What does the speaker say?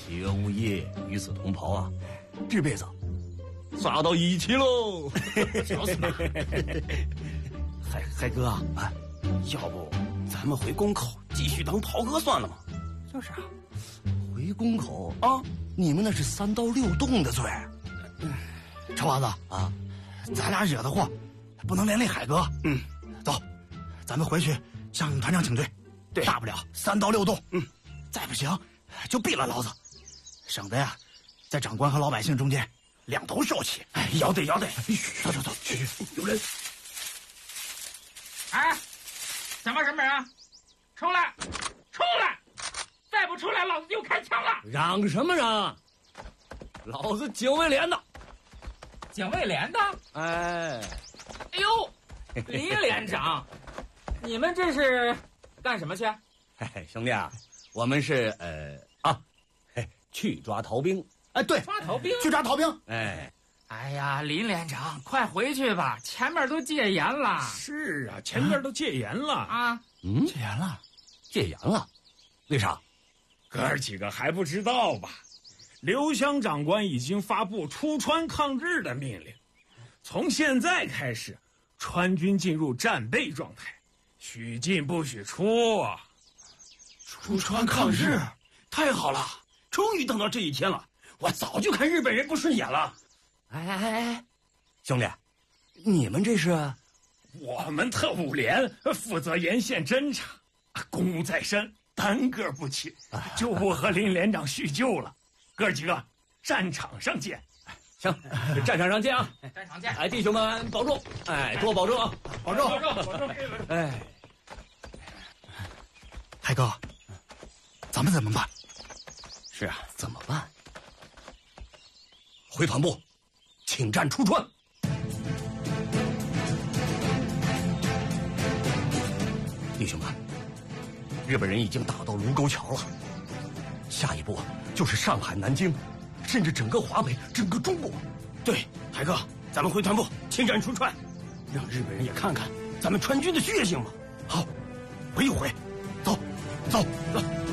七月5日与此同袍啊，这辈子耍到一起喽！笑死了！海哥啊，要不咱们回宫口继续当袍哥算了吗？ 就是啊， 回宫口啊，你们那是3刀6洞的罪。 臭娃子啊，咱俩惹的祸，不能连累海哥。走，咱们回去向团长请罪。 对， 大不了3刀6洞。再不行就毙了老子，省得呀，在长官和老百姓中间两头受气。 要得。 走，去，有人。 什么人啊？出来！再不出来，老子就开枪了！ 嚷什么嚷？老子警卫连的。 警卫连的？ 哎呦，林连长，你们这是干什么去？ 兄弟啊，我们是去抓逃兵。 对， 抓逃兵， 去抓逃兵。 哎呀，林连长，快回去吧，前面都戒严了。 是啊，前面都戒严了啊。 戒严了， 为啥？ 哥儿几个还不知道吧？刘湘长官已经发布出川抗日的命令，从现在开始，川军进入战备状态，许进不许出。 出川抗日，太好了，终于等到这一天了。我早就看日本人不顺眼了。兄弟，你们这是？ 我们特务连负责沿线侦察，公务在身，单个不去，就不和林连长叙旧了。哥几个，战场上见。 行，战场上见啊！ 战场见！ 弟兄们保重，多保重啊！ 保重！ 海哥，咱们怎么办？ 是啊，怎么办？回团部，请战出川。弟兄们，日本人已经打到卢沟桥了，下一步就是上海、南京，甚至整个华北、整个中国。对，海哥，咱们回团部，请战出川，让日本人也看看咱们川军的血性嘛。好，回一回，走。